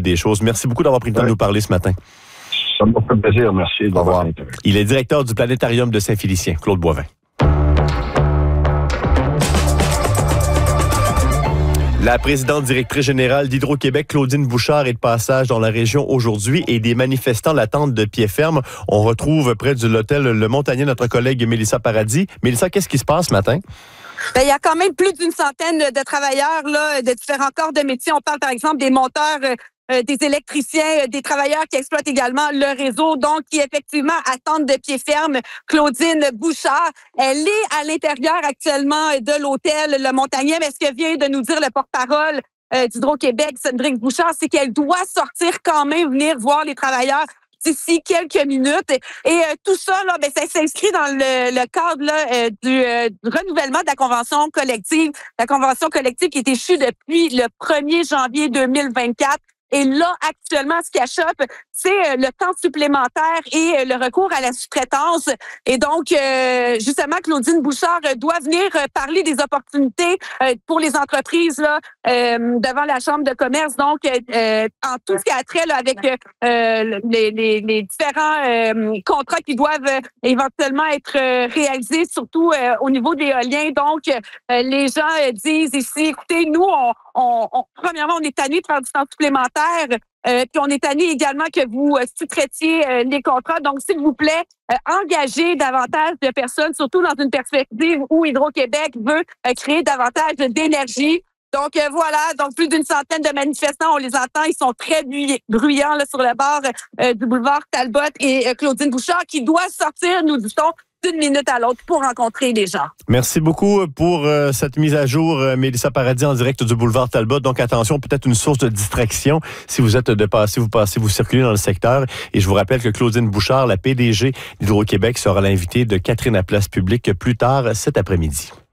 des choses. Merci beaucoup d'avoir pris le temps de nous parler ce matin. Ça m'a fait plaisir, merci. Au revoir. Il est directeur du Planétarium de Saint-Félicien, Claude Boivin. La présidente directrice générale d'Hydro-Québec, Claudine Bouchard, est de passage dans la région aujourd'hui et des manifestants l'attendent de pied ferme. On retrouve près de l'hôtel Le Montagnier notre collègue Mélissa Paradis. Mélissa, qu'est-ce qui se passe ce matin? Il y a quand même plus d'une centaine de travailleurs là, de différents corps de métier. On parle par exemple des monteurs, des électriciens, des travailleurs qui exploitent également le réseau, donc qui effectivement attendent de pied ferme Claudine Bouchard. Elle est à l'intérieur actuellement de l'hôtel Le Montagnier, mais ce que vient de nous dire le porte-parole d'Hydro-Québec, Cédric Bouchard, c'est qu'elle doit sortir quand même, venir voir les travailleurs d'ici quelques minutes. Et tout ça, là, ça s'inscrit dans le cadre là, du renouvellement de la convention collective. La convention collective qui est échue depuis le 1er janvier 2024. Et là, actuellement, ce qui achoppe, c'est le temps supplémentaire et le recours à la sous-traitance. Et donc, justement, Claudine Bouchard doit venir parler des opportunités pour les entreprises là, devant la Chambre de commerce. Donc, en tout ce qui a trait là, avec les différents contrats qui doivent éventuellement être réalisés, surtout au niveau de l'éolien. Donc, les gens disent ici, écoutez, nous, premièrement, on est tannés de faire du temps supplémentaire. Puis on est tanné également que vous sous-traitiez les contrats. Donc, s'il vous plaît, engagez davantage de personnes, surtout dans une perspective où Hydro-Québec veut créer davantage d'énergie. Donc, voilà. Donc, plus d'une centaine de manifestants, on les entend. Ils sont très bruyants là, sur le bord du boulevard Talbot et Claudine Bouchard qui doit sortir, nous dit-on, d'une minute à l'autre pour rencontrer les gens. Merci beaucoup pour cette mise à jour, Mélissa Paradis, en direct du boulevard Talbot. Donc, attention, peut-être une source de distraction si vous êtes vous circulez dans le secteur. Et je vous rappelle que Claudine Bouchard, la PDG d'Hydro-Québec, sera l'invitée de Catherine à Place Publique plus tard cet après-midi.